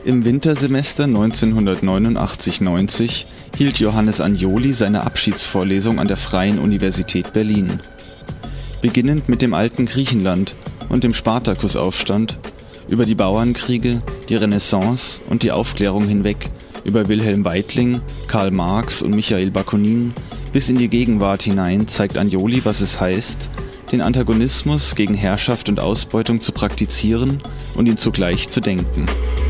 Im Wintersemester 1989/90 hielt Johannes Anjoli seine Abschiedsvorlesung an der Freien Universität Berlin. Beginnend mit dem alten Griechenland und dem Spartakusaufstand, über die Bauernkriege, die Renaissance und die Aufklärung hinweg, über Wilhelm Weitling, Karl Marx und Michail Bakunin bis in die Gegenwart hinein zeigt Anjoli, was es heißt, den Antagonismus gegen Herrschaft und Ausbeutung zu praktizieren und ihn zugleich zu denken.